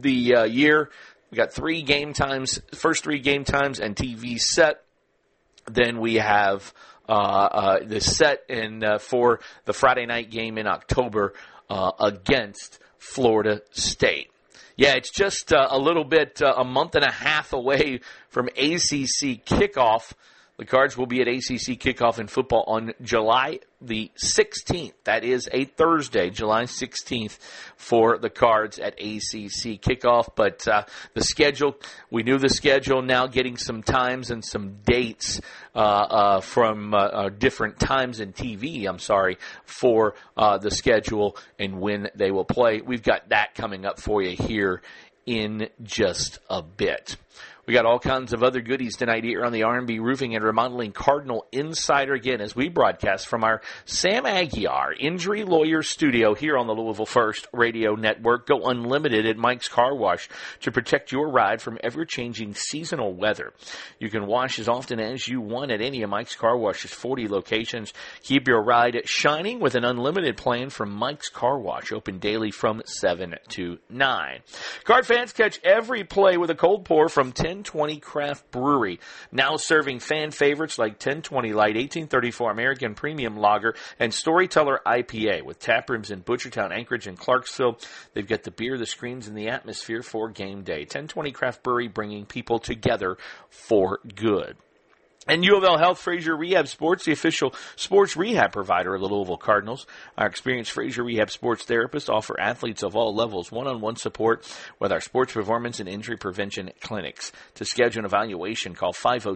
the year. We got 3 game times, first 3 game times, and TV set. Then we have the set for the Friday night game in October against Florida State. Yeah, it's just a little bit, a month and a half away from ACC kickoff. The Cards will be at ACC kickoff in football on July the 16th. That is a Thursday, July 16th for the Cards at ACC kickoff. But the schedule, we knew the schedule, now getting some times and some dates from different times in TV, for the schedule and when they will play. We've got that coming up for you here in just a bit. We got all kinds of other goodies tonight here on the R&B Roofing and Remodeling Cardinal Insider again as we broadcast from our Sam Aguiar Injury Lawyer Studio here on the Louisville First Radio Network. Go unlimited at Mike's Car Wash to protect your ride from ever-changing seasonal weather. You can wash as often as you want at any of Mike's Car Wash's 40 locations. Keep your ride shining with an unlimited plan from Mike's Car Wash, open daily from 7 to 9. Card fans, catch every play with a cold pour from 1020 Craft Brewery, now serving fan favorites like 1020 Light, 1834 American Premium Lager, and Storyteller IPA. With tap rooms in Butchertown, Anchorage, and Clarksville, they've got the beer, the screens, and the atmosphere for game day. 1020 Craft Brewery, bringing people together for good. And U of L Health Frazier Rehab Sports, the official sports rehab provider of the Louisville Cardinals. Our experienced Frazier Rehab sports therapists offer athletes of all levels one-on-one support with our sports performance and injury prevention clinics. To schedule an evaluation, call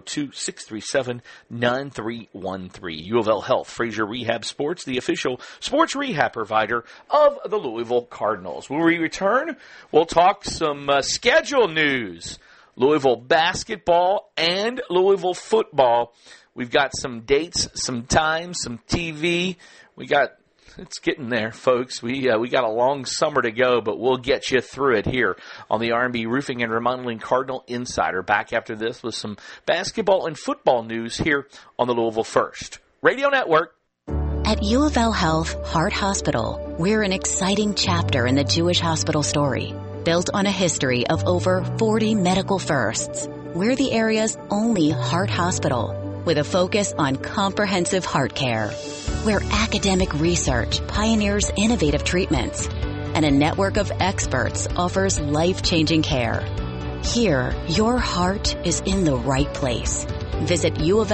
502-637-9313. U of L Health Frazier Rehab Sports, the official sports rehab provider of the Louisville Cardinals. When we return, we'll talk some schedule news. Louisville basketball and Louisville football. We've got some dates, some times, some TV. It's getting there, folks. We got a long summer to go, but we'll get you through it here on the R&B Roofing and Remodeling Cardinal Insider. Back after this with some basketball and football news here on the Louisville First Radio Network. At U of L Health Heart Hospital, we're an exciting chapter in the Jewish hospital story. Built on a history of over 40 medical firsts, we're the area's only heart hospital with a focus on comprehensive heart care, where academic research pioneers innovative treatments and a network of experts offers life-changing care. Here, your heart is in the right place. Visit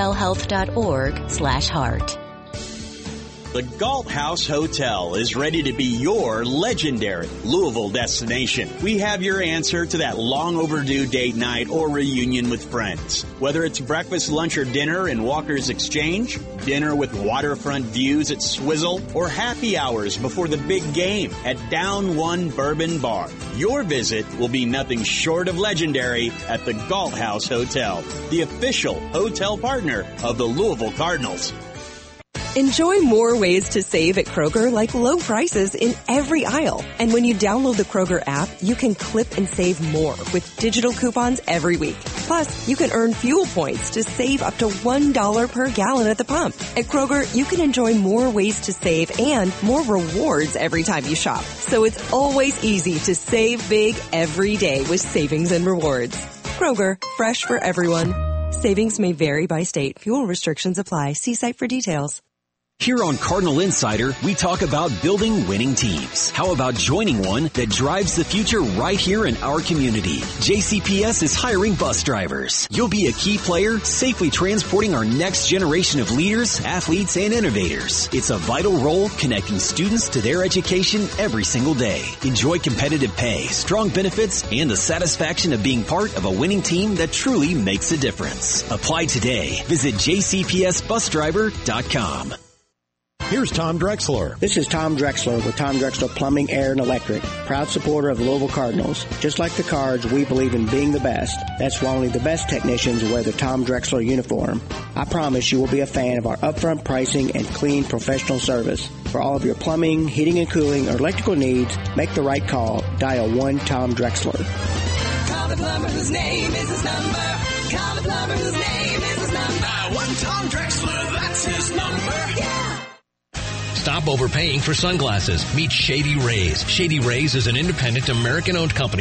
uoflhealth.org/heart. The Galt House Hotel is ready to be your legendary Louisville destination. We have your answer to that long overdue date night or reunion with friends. Whether it's breakfast, lunch, or dinner in Walker's Exchange, dinner with waterfront views at Swizzle, or happy hours before the big game at Down One Bourbon Bar, your visit will be nothing short of legendary at the Galt House Hotel, the official hotel partner of the Louisville Cardinals. Enjoy more ways to save at Kroger, like low prices in every aisle. And when you download the Kroger app, you can clip and save more with digital coupons every week. Plus, you can earn fuel points to save up to $1 per gallon at the pump. At Kroger, you can enjoy more ways to save and more rewards every time you shop. So it's always easy to save big every day with savings and rewards. Kroger, fresh for everyone. Savings may vary by state. Fuel restrictions apply. See site for details. Here on Cardinal Insider, we talk about building winning teams. How about joining one that drives the future right here in our community? JCPS is hiring bus drivers. You'll be a key player, safely transporting our next generation of leaders, athletes, and innovators. It's a vital role connecting students to their education every single day. Enjoy competitive pay, strong benefits, and the satisfaction of being part of a winning team that truly makes a difference. Apply today. Visit jcpsbusdriver.com. Here's Tom Drexler. This is Tom Drexler with Tom Drexler Plumbing, Air, and Electric. Proud supporter of the Louisville Cardinals. Just like the Cards, we believe in being the best. That's why only the best technicians wear the Tom Drexler uniform. I promise you will be a fan of our upfront pricing and clean professional service. For all of your plumbing, heating and cooling, or electrical needs, make the right call. Dial 1-TOM Drexler. Call the plumber whose name is his number. Call the plumber whose name is his number. Dial 1-TOM Drexler, that's his number. Yeah. Stop overpaying for sunglasses. Meet Shady Rays. Shady Rays is an independent American-owned company